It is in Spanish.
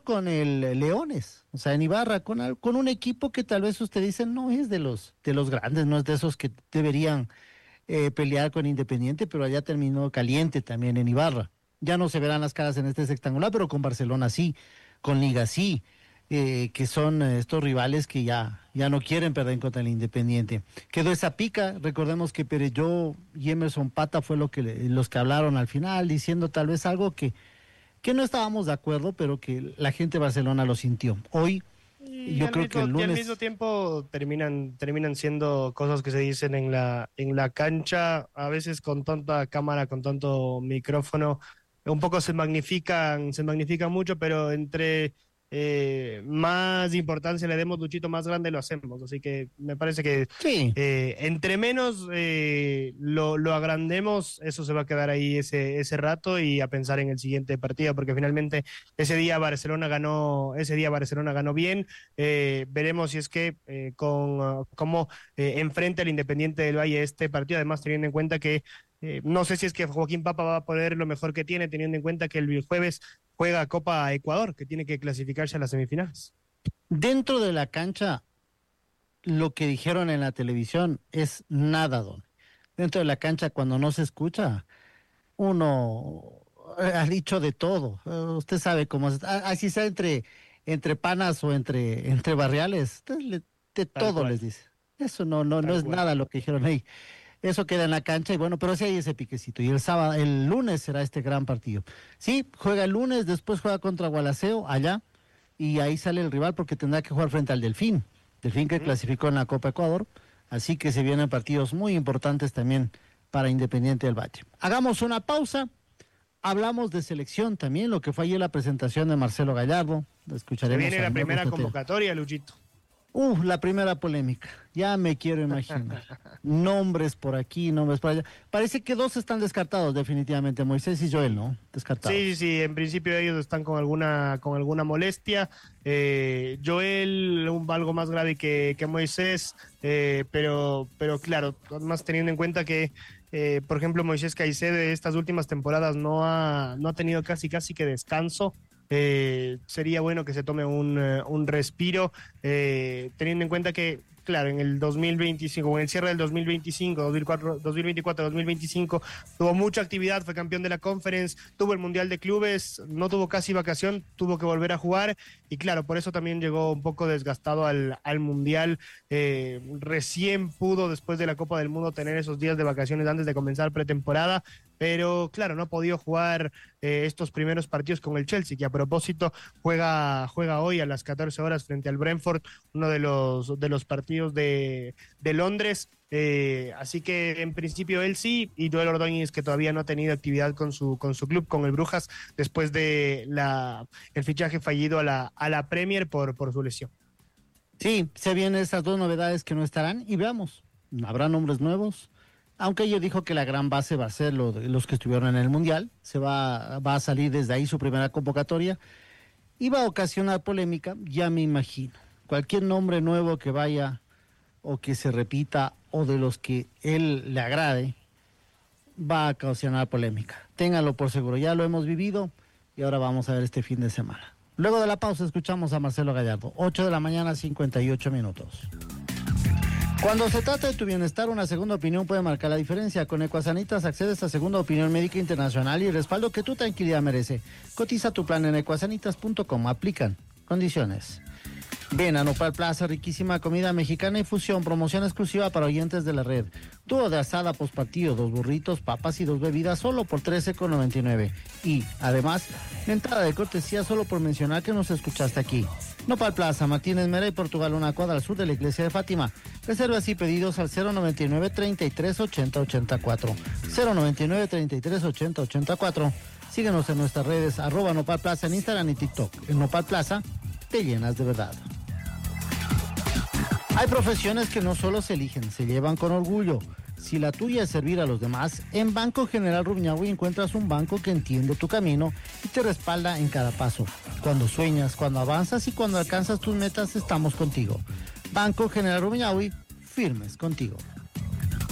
con el Leones, o sea, en Ibarra, con un equipo que tal vez usted dice no es de los grandes, no es de esos que deberían pelear con Independiente, pero allá terminó caliente también en Ibarra. Ya no se verán las caras en este sextangular, pero con Barcelona sí, con Liga sí, que son estos rivales que ya no quieren perder contra el Independiente. Quedó esa pica, recordemos que Perelló y Emerson Pata fue los que hablaron al final, diciendo tal vez algo que no estábamos de acuerdo, pero que la gente de Barcelona lo sintió. Hoy, Y yo creo que el y al mismo lunes. tiempo terminan siendo cosas que se dicen en la cancha, a veces con tanta cámara, con tanto micrófono, un poco se magnifican mucho, pero entre más importancia le demos, Luchito, más grande lo hacemos. Así que me parece que Sí, entre menos lo agrandemos, eso se va a quedar ahí ese rato y a pensar en el siguiente partido, porque finalmente ese día Barcelona ganó bien. Veremos si es que cómo enfrenta el Independiente del Valle este partido, además teniendo en cuenta que no sé si es que Joaquín Papa va a poner lo mejor que tiene, teniendo en cuenta que el jueves juega Copa Ecuador, que tiene que clasificarse a las semifinales. dentro de la cancha, lo que dijeron en la televisión es nada, don. Dentro de la cancha, cuando no se escucha, uno ha dicho de todo. Usted sabe cómo es. Así sea entre panas o entre barriales, de Tal todo cual, les dice. Eso no tal es cual. nada lo que dijeron ahí. Eso queda en la cancha y bueno, pero sí hay ese piquecito. Y el sábado, el lunes será este gran partido. Sí, juega el lunes, después juega contra Gualaceo allá y ahí sale el rival porque tendrá que jugar frente al Delfín. Delfín que Ujú. clasificó en la Copa Ecuador. Así que se vienen partidos muy importantes también para Independiente del Valle. Hagamos una pausa. Hablamos de selección también, lo que fue ayer la presentación de Marcelo Gallardo. Lo Se escucharemos viene la al nuevo primera estratega. convocatoria, Luchito. La primera polémica. Ya me quiero imaginar. Nombres por aquí, nombres por allá. Parece que dos están descartados definitivamente, Moisés y Joel, ¿no? Sí, sí, Descartados. sí, en principio ellos están con alguna molestia. Joel, algo más grave que Moisés, pero claro, más teniendo en cuenta que, por ejemplo, Moisés Caicedo de estas últimas temporadas no ha tenido casi que descanso. Sería bueno que se tome un respiro, teniendo en cuenta que, claro, en el 2025, en el cierre del 2025, 2024, 2025, tuvo mucha actividad, fue campeón de la Conference, tuvo el Mundial de Clubes, no tuvo casi vacación, tuvo que volver a jugar y claro, por eso también llegó un poco desgastado al Mundial. Recién pudo, después de la Copa del Mundo, tener esos días de vacaciones antes de comenzar pretemporada, pero claro, no ha podido jugar estos primeros partidos con el Chelsea, que a propósito juega hoy a las 14 horas frente al Brentford, uno de los partidos de Londres. Así que en principio él sí, y Joel Ordóñez, que todavía no ha tenido actividad con su club, con el Brujas, después de el fichaje fallido a la Premier por su lesión. Sí, se vienen esas dos novedades que no estarán y veamos, habrá nombres nuevos. Aunque ella dijo que la gran base va a ser los que estuvieron en el Mundial, va a salir desde ahí su primera convocatoria y va a ocasionar polémica, ya me imagino. Cualquier nombre nuevo que vaya o que se repita o de los que él le agrade, va a ocasionar polémica. Ténganlo por seguro, ya lo hemos vivido y ahora vamos a ver este fin de semana. Luego de la pausa escuchamos a Marcelo Gallardo, 8 de la mañana, 58 minutos. Cuando se trata de tu bienestar, una segunda opinión puede marcar la diferencia. Con Ecuasanitas accedes a segunda opinión médica internacional y el respaldo que tu tranquilidad merece. Cotiza tu plan en ecuasanitas.com. Aplican condiciones. Ven a Nopal Plaza, riquísima comida mexicana y fusión, promoción exclusiva para oyentes de la red. Dúo de asada postpartido, 2 burritos, papas y 2 bebidas solo por $13,99. Y, además, la entrada de cortesía solo por mencionar que nos escuchaste aquí. Nopal Plaza, Martínez Mera y Portugal, una cuadra al sur de la iglesia de Fátima. Reservas y pedidos al 099-33-80-84. 099-33-80-84. Síguenos en nuestras redes, @Nopal Plaza en Instagram y TikTok. En Nopal Plaza te llenas de verdad. Hay profesiones que no solo se eligen, se llevan con orgullo. Si la tuya es servir a los demás, en Banco General Rumiñahui encuentras un banco que entiende tu camino y te respalda en cada paso. Cuando sueñas, cuando avanzas y cuando alcanzas tus metas, estamos contigo. Banco General Rumiñahui, firmes contigo.